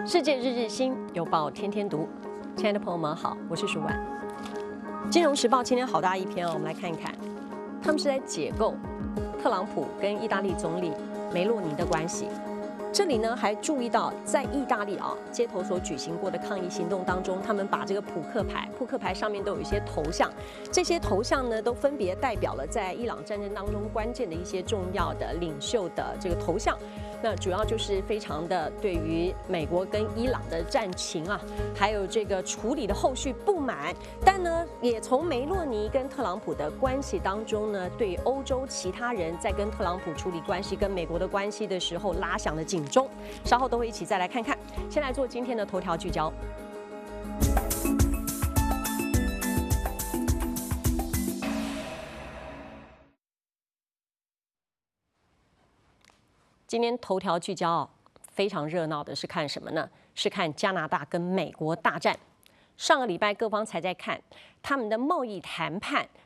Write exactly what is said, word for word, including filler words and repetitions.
世界日日新，邮报天天读。亲爱的朋友们好，我是舒婉。金融时报今天好大一篇哦，我们来看一看，他们是在解构特朗普跟意大利总理梅洛尼的关系。这里呢还注意到，在意大利啊街头所举行过的抗议行动当中，他们把这个扑克牌，扑克牌上面都有一些头像，这些头像呢都分别代表了在伊朗战争当中关键的一些重要的领袖的这个头像。那主要就是非常的对于美国跟伊朗的战情啊，还有这个处理的后续不满，但呢，也从梅洛尼跟特朗普的关系当中呢，对欧洲其他人在跟特朗普处理关系、跟美国的关系的时候拉响了警钟。稍后都会一起再来看看。先来做今天的头条聚焦。今天头条聚焦非常热闹的是看什么呢？是看加拿大跟美国大战。上个礼拜各方才在看他们的贸易谈判